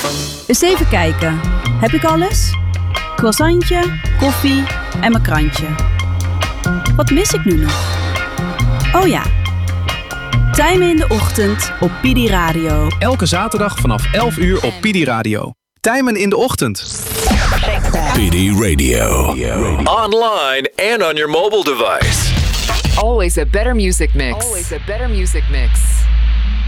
Eens even kijken. Heb ik alles? Croissantje, koffie en mijn krantje. Wat mis ik nu nog? Oh ja. Tijmen in de ochtend op Pidi Radio. Elke zaterdag vanaf 11 uur op Pidi Radio. Tijmen in de ochtend. Pidi Radio. Online and on your mobile device. Always a better music mix. Always a better music mix.